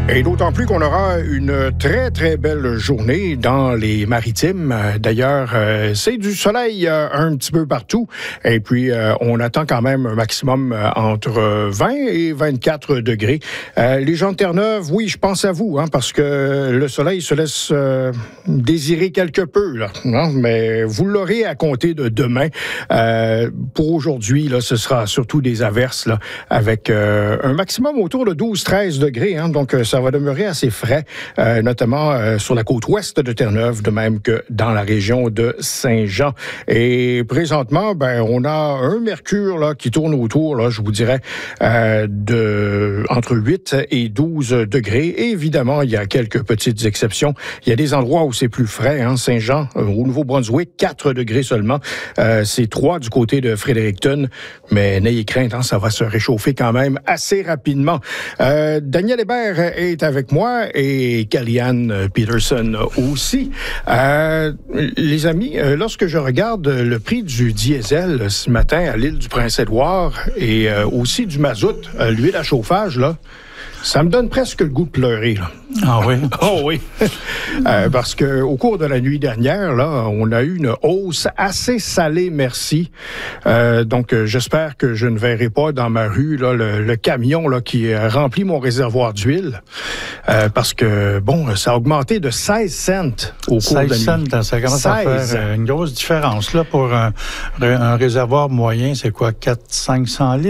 Et d'autant plus qu'on aura une très, très belle journée dans les maritimes. D'ailleurs, c'est du soleil un petit peu partout. Et puis, on attend quand même un maximum entre 20 et 24 degrés. Les gens de Terre-Neuve, oui, je pense à vous, parce que le soleil se laisse désirer quelque peu, là, mais vous l'aurez à compter de demain. Pour aujourd'hui, là, ce sera surtout des averses là, avec un maximum autour de 12-13 degrés. Donc, ça va demeurer assez frais, notamment sur la côte ouest de Terre-Neuve, de même que dans la région de Saint-Jean. Et présentement, on a un mercure là, qui tourne autour, là, je vous dirais, de entre 8 et 12 degrés. Et évidemment, il y a quelques petites exceptions. Il y a des endroits où c'est plus frais. Saint-Jean, au Nouveau-Brunswick, 4 degrés seulement. C'est 3 du côté de Fredericton. Mais n'ayez crainte, ça va se réchauffer quand même assez rapidement. Daniel Hébert est avec moi et Kellyanne Peterson aussi. Les amis, lorsque je regarde le prix du diesel ce matin à l'île du Prince-Édouard et aussi du mazout, l'huile à chauffage, là, ça me donne presque le goût de pleurer, là. Ah oui? Oh oui! Parce qu'au cours de la nuit dernière, là, on a eu une hausse assez salée, merci. Donc, j'espère que je ne verrai pas dans ma rue là, le camion là, qui remplit mon réservoir d'huile. Parce que, ça a augmenté de 16 cents au cours de la nuit. 16 cents, ça commence à faire une grosse différence. Là, pour un réservoir moyen, c'est quoi, 400-500 litres?